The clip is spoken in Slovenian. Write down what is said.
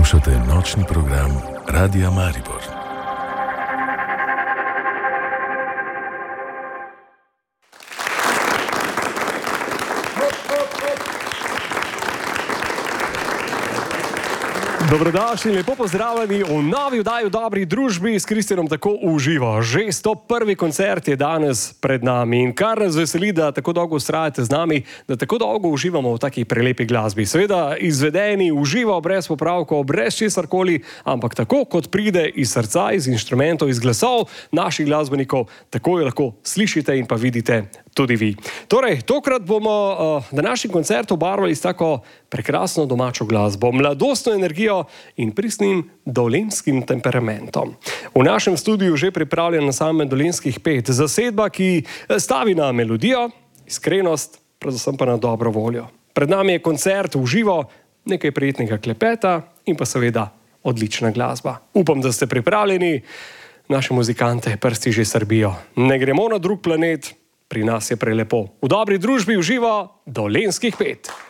Poslušate nočni program Radia Maribor. Dobrodošli in lepo pozdravljeni v novi oddaji v dobri družbi s Kristjanom tako v živo. Že 101. koncert je danes pred nami in kar nas veseli, da tako dolgo vztrajate z nami, da tako dolgo uživamo v taki prelepi glasbi. Seveda izvedeni v živo, brez popravkov, brez česarkoli, ampak tako, kot pride iz srca, iz inštrumentov, iz glasov naših glasbenikov, tako jo lahko slišite in pa vidite tudi vi. Torej, tokrat bomo današnji koncert obarvali s tako prekrasno domačo glasbo, mladostno energijo in pristnim dolenjskim temperamentom. V našem studiu že pripravljen ansambel Dolenjskih pet, zasedba, ki stavi na melodijo, iskrenost, predvsem pa na dobro voljo. Pred nami je koncert v živo, nekaj prijetnega klepeta in pa seveda odlična glasba. Upam, da ste pripravljeni. Naše muzikante prsti že srbijo. Ne gremo na drug planet, pri nas je prelepo. V dobri družbi v živo Dolenjskih pet.